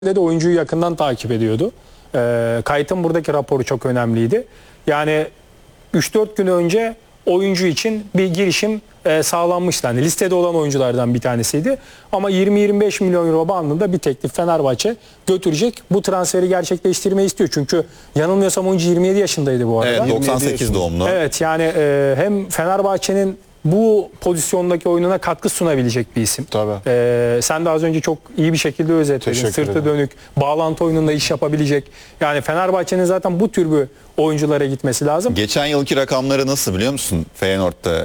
de oyuncuyu yakından takip ediyordu. Kayıt'ın buradaki raporu çok önemliydi. Yani 3-4 gün önce oyuncu için bir girişim sağlanmıştı. Hani listede olan oyunculardan bir tanesiydi. Ama 20-25 milyon euro bandında bir teklif Fenerbahçe götürecek. Bu transferi gerçekleştirmeyi istiyor. Çünkü yanılmıyorsam oyuncu 27 yaşındaydı bu arada. Evet, 98 doğumlu. Evet, yani hem Fenerbahçe'nin bu pozisyondaki oyununa katkı sunabilecek bir isim. Tabii. Sen de az önce çok iyi bir şekilde özetledin. Teşekkür Sırtı ederim. dönük, bağlantı oyununda iş yapabilecek. Yani Fenerbahçe'nin zaten bu tür bir oyunculara gitmesi lazım. Geçen yılki rakamları nasıl biliyor musun? Feyenoord'da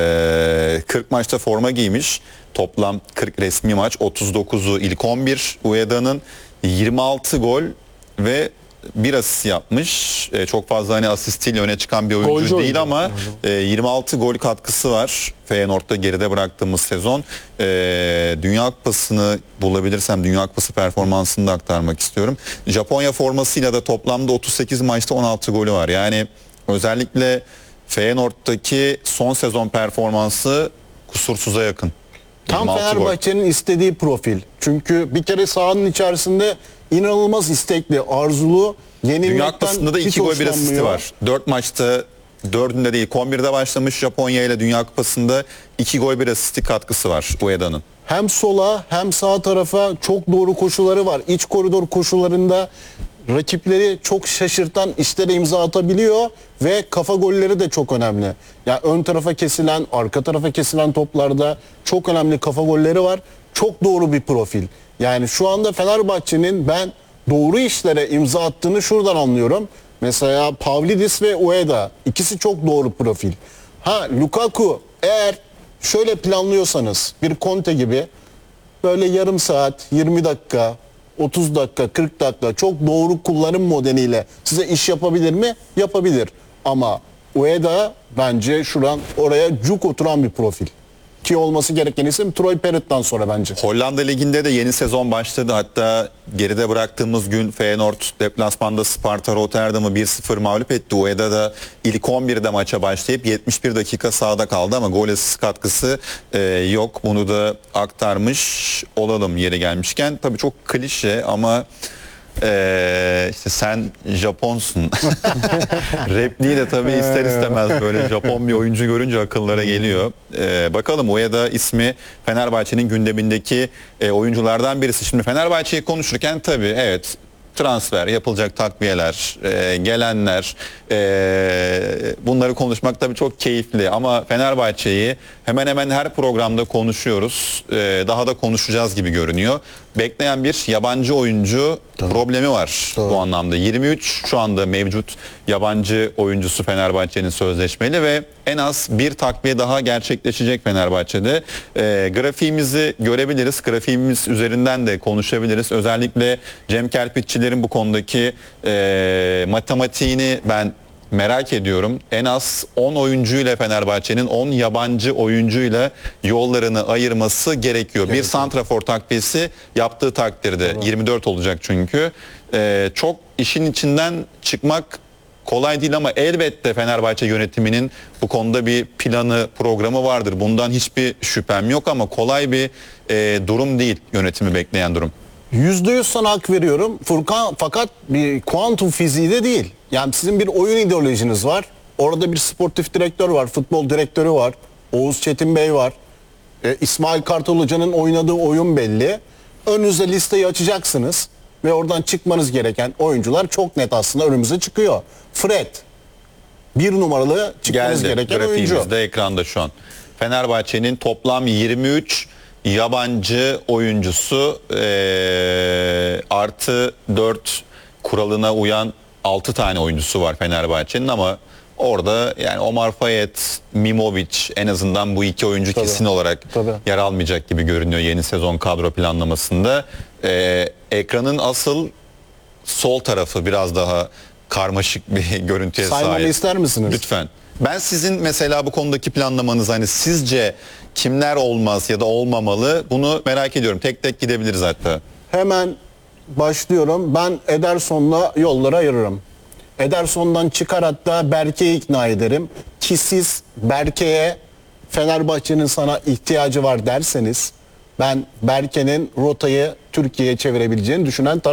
40 maçta forma giymiş. Toplam 40 resmi maç. 39'u ilk 11. Ueda'nın 26 gol ve bir asist yapmış. Çok fazla hani asistiyle öne çıkan bir oyuncu Golcü değil oyuncu. ama 26 gol katkısı var. Feyenoord'da geride bıraktığımız sezon. Dünya Kupası'nı bulabilirsem Dünya Kupası performansını da aktarmak istiyorum. Japonya formasıyla da toplamda 38 maçta 16 golü var. Yani özellikle Feyenoord'daki son sezon performansı kusursuza yakın. Tam 26 gol. Fenerbahçe'nin istediği profil. Çünkü bir kere sahanın içerisinde inanılmaz istekli, arzulu, Dünya yenilmekten Kupası'nda da hiç 2 gol bir asisti hoşlanmıyor. var. 4 maçta 4'ünde değil 11'de başlamış Japonya ile Dünya Kupası'nda 2 gol bir asisti katkısı var Ueda'nın. Hem sola hem sağ tarafa çok doğru koşuları var. İç koridor koşularında rakipleri çok şaşırtan işlere imza atabiliyor ve kafa golleri de çok önemli. Yani ön tarafa kesilen, arka tarafa kesilen toplarda çok önemli kafa golleri var. Çok doğru bir profil. Yani şu anda Fenerbahçe'nin ben doğru işlere imza attığını şuradan anlıyorum. Mesela Pavlidis ve Ueda ikisi çok doğru profil. Lukaku eğer şöyle planlıyorsanız bir Conte gibi böyle yarım saat, 20 dakika, 30 dakika, 40 dakika çok doğru kullanım modeliyle size iş yapabilir mi? Yapabilir. Ama Ueda bence şuran oraya cuk oturan bir profil. Ki olması gereken isim Troy Perut'tan sonra bence. Hollanda Ligi'nde de yeni sezon başladı. Hatta geride bıraktığımız gün Feyenoord deplasmanda Sparta Rotterdam'ı 1-0 mağlup etti. Ueda da ilk 11'de maça başlayıp 71 dakika sahada kaldı ama gol asist katkısı yok. Bunu da aktarmış olalım yeri gelmişken. Tabii çok klişe ama işte sen Japonsun. Repliği de tabii ister istemez böyle Japon bir oyuncu görünce akıllara geliyor. Bakalım Ueda ismi Fenerbahçe'nin gündemindeki oyunculardan birisi. Şimdi Fenerbahçe'yi konuşurken tabii evet transfer, yapılacak takviyeler, gelenler, bunları konuşmak tabii çok keyifli ama Fenerbahçe'yi hemen hemen her programda konuşuyoruz. Daha da konuşacağız gibi görünüyor. Bekleyen bir yabancı oyuncu problemi var bu anlamda. 23 şu anda mevcut yabancı oyuncusu Fenerbahçe'nin sözleşmeli ve en az bir takviye daha gerçekleşecek Fenerbahçe'de. Grafiğimizi görebiliriz. Grafiğimiz üzerinden de konuşabiliriz. Özellikle Cem Kerpiççilerin bu konudaki matematiğini ben merak ediyorum. En az 10 oyuncuyla Fenerbahçe'nin 10 yabancı oyuncuyla yollarını ayırması gerekiyor. Bir santrafor takviyesi yaptığı takdirde 24 olacak çünkü. Çok işin içinden çıkmak kolay değil ama elbette Fenerbahçe yönetiminin bu konuda bir planı, programı vardır. Bundan hiçbir şüphem yok ama kolay bir durum değil yönetimi bekleyen durum. %100 sana hak veriyorum Furkan, fakat bir kuantum fiziği de değil. Yani sizin bir oyun ideolojiniz var. Orada bir sportif direktör var, futbol direktörü var. Oğuz Çetin Bey var. İsmail Kartal Hoca'nın oynadığı oyun belli. Önünüze listeyi açacaksınız ve oradan çıkmanız gereken oyuncular çok net aslında önümüze çıkıyor. Fred, bir numaralı çıkmanız gereken oyuncu. Grafiğimizde ekranda şu an. Fenerbahçe'nin toplam 23 yabancı oyuncusu artı 4 kuralına uyan 6 tane oyuncusu var Fenerbahçe'nin ama orada yani Omar Fayet, Mimovic en azından bu iki oyuncu kesin olarak yer almayacak gibi görünüyor yeni sezon kadro planlamasında. Ekranın asıl sol tarafı biraz daha karmaşık bir görüntüye sahip. Saymamı ister misiniz? Lütfen. Ben sizin mesela bu konudaki planlamanız hani sizce kimler olmaz ya da olmamalı bunu merak ediyorum. Tek tek gidebiliriz hatta. Hemen başlıyorum. Ben Ederson'la yolları ayırırım. Ederson'dan çıkar hatta Berke'yi ikna ederim. Ki siz Berke'ye Fenerbahçe'nin sana ihtiyacı var derseniz Ben Berke'nin rotayı Türkiye'ye çevirebileceğini düşünen